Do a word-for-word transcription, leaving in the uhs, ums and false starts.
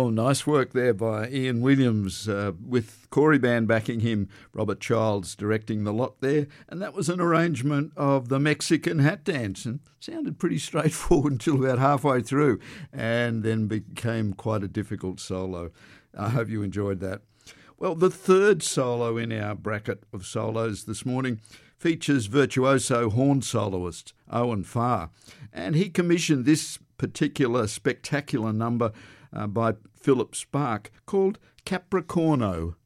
Oh, nice work there by Ian Williams uh, with Corey Band backing him, Robert Childs directing the lot there. And that was an arrangement of the Mexican Hat Dance, and sounded pretty straightforward until about halfway through, and then became quite a difficult solo. I hope you enjoyed that. Well, the third solo in our bracket of solos this morning features virtuoso horn soloist Owen Farr, and he commissioned this particular spectacular number uh, by Philip Spark called Capricorno.